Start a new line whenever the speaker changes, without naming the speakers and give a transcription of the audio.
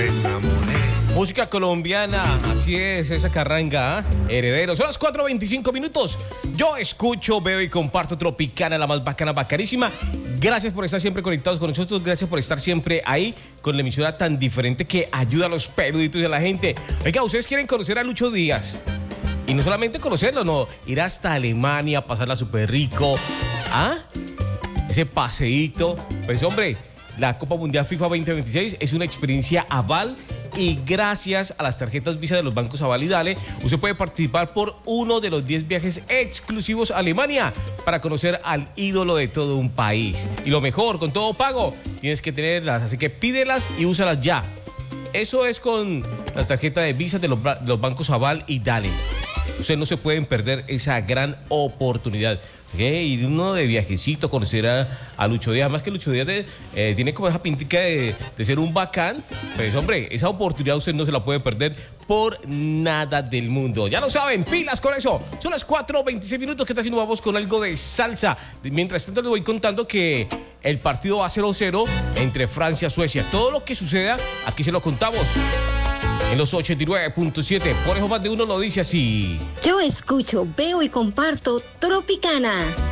me enamoré.
Música colombiana, así es, esa carranga, ¿eh? Herederos. Son las 4:25 minutos. Yo escucho, veo y comparto Tropicana, la más bacana, bacanísima. Gracias por estar siempre conectados con nosotros. Gracias por estar siempre ahí con la emisora tan diferente que ayuda a los peluditos y a la gente. Oiga, ¿ustedes quieren conocer a Lucho Díaz? Y no solamente conocerlo, no, ir hasta Alemania, pasarla súper rico. ¿Ah? Ese paseíto. Pues hombre, la Copa Mundial FIFA 2026 es una experiencia Aval y gracias a las tarjetas Visa de los bancos Aval y Dale, usted puede participar por uno de los 10 viajes exclusivos a Alemania para conocer al ídolo de todo un país. Y lo mejor, con todo pago, tienes que tenerlas, así que pídelas y úsalas ya. Eso es con las tarjetas de Visa de los bancos Aval y Dale. Ustedes no se pueden perder esa gran oportunidad. Ir uno de viajecito, conocer a Lucho Díaz. Más que Lucho Díaz tiene como esa pintica de ser un bacán. Pues hombre, esa oportunidad usted no se la puede perder por nada del mundo. Ya lo saben, pilas con eso. Son las 4:26 minutos. ¿Qué tal si nos vamos con algo de salsa? Mientras tanto les voy contando que el partido va 0-0 entre Francia y Suecia. Todo lo que suceda, aquí se lo contamos en los 89.7. Por eso más de uno lo dice así.
Yo escucho, veo y comparto Tropicana.